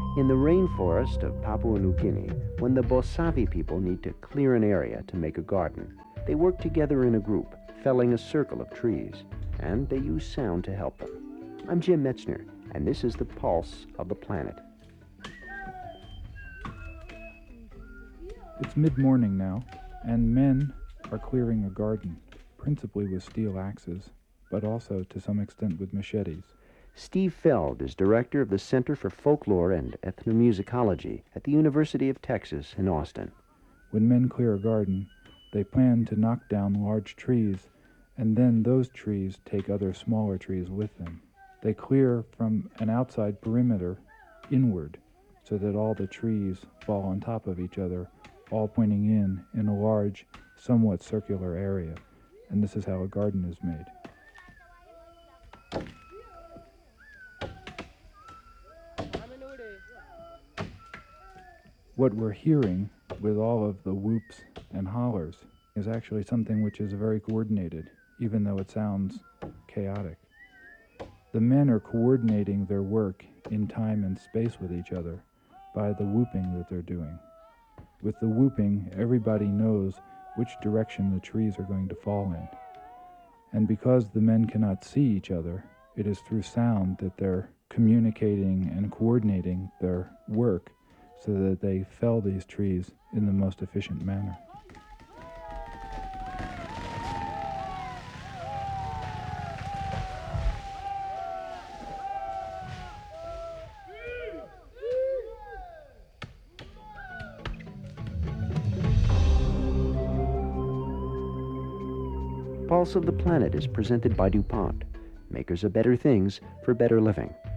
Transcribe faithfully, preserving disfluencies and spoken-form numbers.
In the rainforest of Papua New Guinea, when the Bosavi people need to clear an area to make a garden, they work together in a group, felling a circle of trees, and they use sound to help them. I'm Jim Metzner, and this is the pulse of the planet. It's mid-morning now, and men are clearing a garden, principally with steel axes, but also to some extent with machetes. Steve Feld is director of the Center for Folklore and Ethnomusicology at the University of Texas in Austin. When men clear a garden, they plan to knock down large trees, and then those trees take other smaller trees with them. They clear from an outside perimeter inward, so that all the trees fall on top of each other, all pointing in in a large, somewhat circular area. And this is how a garden is made. What we're hearing with all of the whoops and hollers is actually something which is very coordinated, even though it sounds chaotic. The men are coordinating their work in time and space with each other by the whooping that they're doing. With the whooping, everybody knows which direction the trees are going to fall in. And because the men cannot see each other, it is through sound that they're communicating and coordinating their work so that they fell these trees in the most efficient manner. Pulse of the Planet is presented by DuPont, makers of better things for better living.